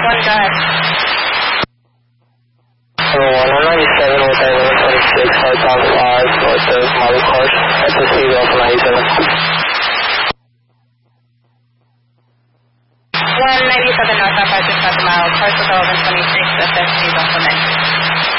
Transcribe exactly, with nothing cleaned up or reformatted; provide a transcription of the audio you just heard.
one, go ahead. one ninety-seven with a one twenty-six, southbound five, north of Marble Course, at the speed off ninety-seven. one ninety-seven northbound five six five mile, Parcel one twenty-six, F S G, Delta nine.